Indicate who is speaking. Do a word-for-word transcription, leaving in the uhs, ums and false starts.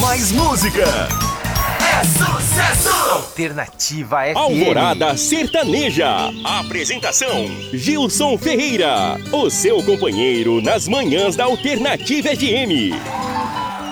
Speaker 1: mais música. É sucesso!
Speaker 2: Alternativa F M.
Speaker 3: Alvorada Sertaneja. Apresentação: Gilson Ferreira, o seu companheiro nas manhãs da Alternativa F M.